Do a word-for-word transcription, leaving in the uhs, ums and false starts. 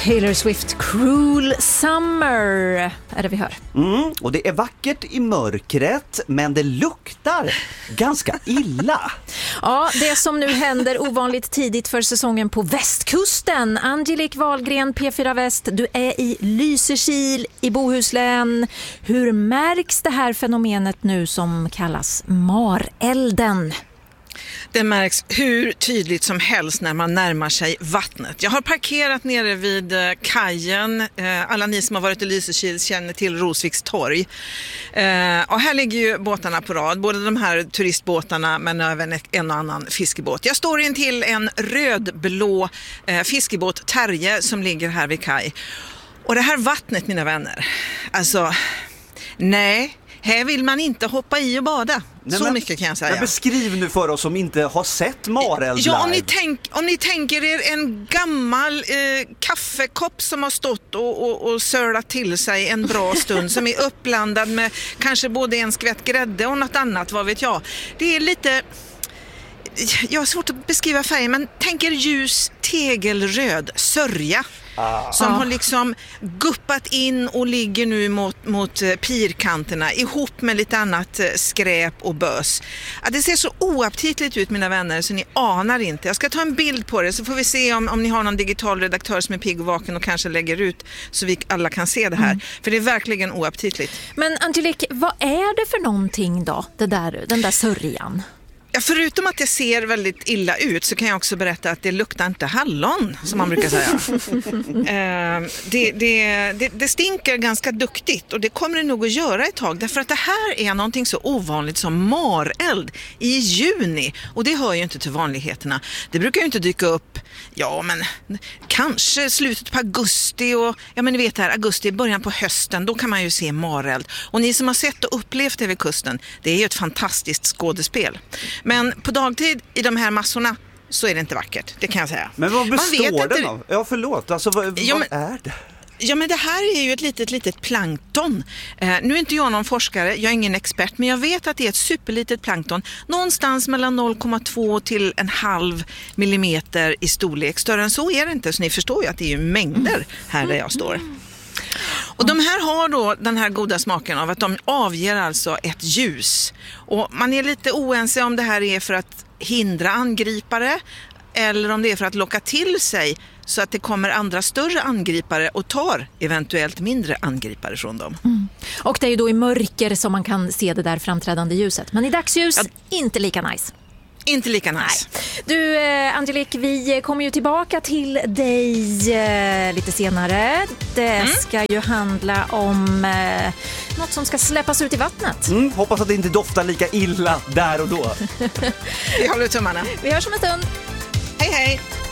Taylor Swift, Cruel Summer är det vi hör. Mm, och det är vackert i mörkret, men det luktar ganska illa. Ja, det som nu händer ovanligt tidigt för säsongen på västkusten. Angelique Wahlgren, P fyra Väst, du är i Lysekil i Bohuslän. Hur märks det här fenomenet nu som kallas marelden? Det märks hur tydligt som helst när man närmar sig vattnet. Jag har parkerat nere vid kajen. Alla ni som har varit i Lysekil känner till Rosviks torg. Och här ligger ju båtarna på rad. Både de här turistbåtarna men även en och annan fiskebåt. Jag står in till en rödblå fiskebåt, Terje, som ligger här vid kaj. Och det här vattnet, mina vänner, alltså, nej, här vill man inte hoppa i och bada. Nej, så men, mycket kan jag säga. Men beskriv nu för oss som inte har sett mareld Ja, om live. ni, tänk, om ni tänker er en gammal eh, kaffekopp som har stått och, och, och sölat till sig en bra stund, som är uppblandad med kanske både en skvätt grädde och något annat, vad vet jag. Det är lite... Jag har svårt att beskriva färgen, men tänker ljus tegelröd sörja. Ah. Som ah. har liksom guppat in och ligger nu mot, mot pirkanterna ihop med lite annat skräp och bös. Ja, det ser så oaptitligt ut, mina vänner, så ni anar inte. Jag ska ta en bild på det så får vi se om, om ni har någon digital redaktör som är pigg och vaken och kanske lägger ut så vi alla kan se det här. Mm. För det är verkligen oaptitligt. Men Angelique, vad är det för någonting då, det där, den där sörjan? Ja, förutom att det ser väldigt illa ut så kan jag också berätta att det luktar inte hallon, som man brukar säga. eh, det, det, det, det stinker ganska duktigt och det kommer det nog att göra ett tag. Därför att det här är någonting så ovanligt som mareld i juni. Och det hör ju inte till vanligheterna. Det brukar ju inte dyka upp, ja men kanske slutet på augusti och ja men ni vet här, augusti, början på hösten, då kan man ju se mareld. Och ni som har sett och upplevt det vid kusten, det är ju ett fantastiskt skådespel. Men på dagtid i de här massorna så är det inte vackert, det kan jag säga. Men vad består den inte... av? Ja, förlåt. Alltså, vad, ja, men... vad är det? Ja, men det här är ju ett litet, litet plankton. Eh, nu är inte jag någon forskare, jag är ingen expert, men jag vet att det är ett superlitet plankton. Någonstans mellan noll komma två till en halv millimeter i storlek. Större än så är det inte, så ni förstår ju att det är ju mängder här där jag står. Och de här har då den här goda smaken av att de avger alltså ett ljus. Och man är lite oense om det här är för att hindra angripare eller om det är för att locka till sig så att det kommer andra större angripare och tar eventuellt mindre angripare från dem. Mm. Och det är ju då i mörker som man kan se det där framträdande ljuset. Men i dagsljus, ja, inte lika nice. Inte lika nice. Nej. Du, eh, Angelique, vi kommer ju tillbaka till dig eh, lite senare. Det mm. ska ju handla om eh, något som ska släppas ut i vattnet. Mm, hoppas att det inte doftar lika illa där och då. Vi håller tummarna. Vi hörs om en stund. Hej, hej!